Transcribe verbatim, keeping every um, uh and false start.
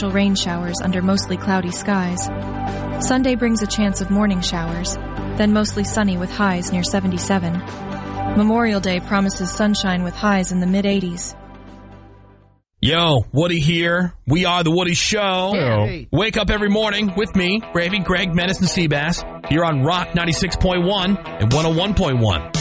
partial rain showers under mostly cloudy skies. Sunday brings a chance of morning showers, then mostly sunny with highs near seventy-seven. Memorial Day promises sunshine with highs in the mid-eighties. Yo, Woody here. We are The Woody Show. Hey. Wake up every morning with me, Gravy, Greg, Menace, and Seabass. You're on Rock ninety-six point one and one oh one point one.